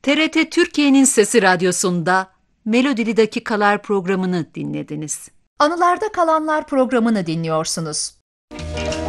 TRT Türkiye'nin Sesi Radyosu'nda Melodili Dakikalar programını dinlediniz. Anılarda Kalanlar programını dinliyorsunuz.